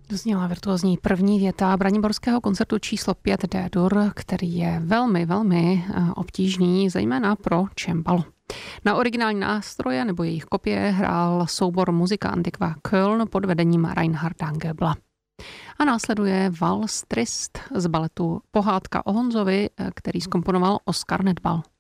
Zněla virtuózní první věta braniborského koncertu číslo 5 D-dur, který je velmi, velmi obtížný, zejména pro cembalo. Na originální nástroje nebo jejich kopie hrál soubor Musika Antiqua Köln pod vedením Reinharda Goebla. A následuje Vals Trist z baletu Pohádka o Honzovi, který zkomponoval Oskar Nedbal.